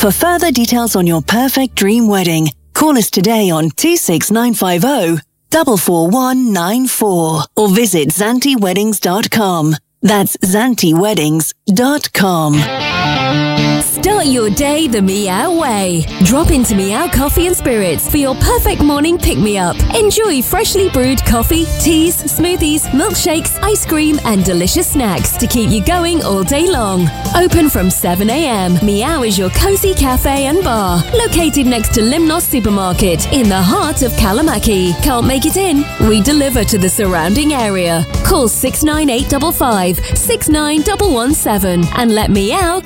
For further details on your perfect dream wedding, call us today on 26950 44194 or visit zantiweddings.com. That's zantiweddings.com. Start your day the Meow way. Drop into Meow Coffee and Spirits for your perfect morning pick-me-up. Enjoy freshly brewed coffee, teas, smoothies, milkshakes, ice cream and delicious snacks to keep you going all day long. Open from 7 a.m. Meow is your cozy cafe and bar, located next to Limnos Supermarket in the heart of Kalamaki. Can't make it in? We deliver to the surrounding area. Call 69855 69117 and let Meow